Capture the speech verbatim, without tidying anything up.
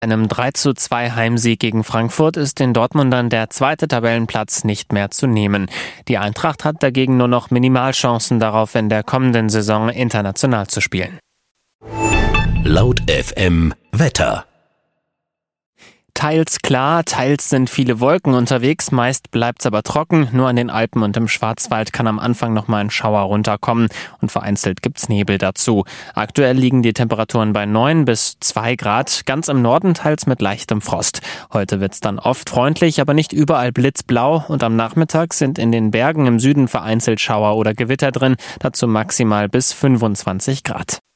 Einem drei zu zwei Heimsieg gegen Frankfurt ist den Dortmundern der zweite Tabellenplatz nicht mehr zu nehmen. Die Eintracht hat dagegen nur noch Minimalchancen darauf, in der kommenden Saison international zu spielen. Laut F M Wetter. Teils klar, teils sind viele Wolken unterwegs, meist bleibt's aber trocken. Nur an den Alpen und im Schwarzwald kann am Anfang noch mal ein Schauer runterkommen und vereinzelt gibt's Nebel dazu. Aktuell liegen die Temperaturen bei neun bis zwei Grad, ganz im Norden teils mit leichtem Frost. Heute wird's dann oft freundlich, aber nicht überall blitzblau und am Nachmittag sind in den Bergen im Süden vereinzelt Schauer oder Gewitter drin, dazu maximal bis fünfundzwanzig Grad.